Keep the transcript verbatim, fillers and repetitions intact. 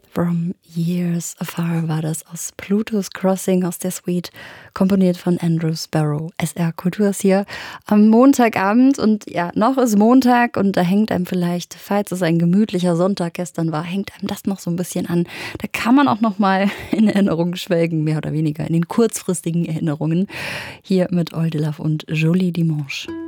From Years Afar war das aus Pluto's Crossing aus der Suite, komponiert von Andrew Sparrow. S R Kultur ist hier am Montagabend und ja, noch ist Montag und da hängt einem vielleicht, falls es ein gemütlicher Sonntag gestern war, hängt einem das noch so ein bisschen an. Da kann man auch noch mal in Erinnerungen schwelgen, mehr oder weniger, in den kurzfristigen Erinnerungen. Hier mit Old Love und Jolie Dimanche.